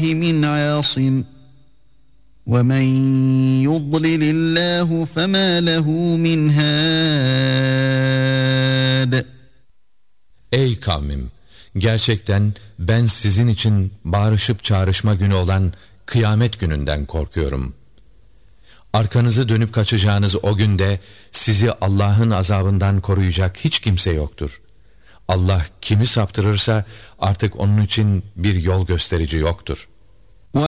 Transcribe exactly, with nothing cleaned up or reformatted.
مِنْ عَاصِمٍ وَمَنْ يُضْلِلِ اللّٰهُ فَمَا لَهُ مِنْ هَادٍ. Ey kavmim! Gerçekten ben sizin için bağırışıp çağrışma günü olan kıyamet gününden korkuyorum. Arkanızı dönüp kaçacağınız o günde sizi Allah'ın azabından koruyacak hiç kimse yoktur. Allah kimi saptırırsa artık onun için bir yol gösterici yoktur.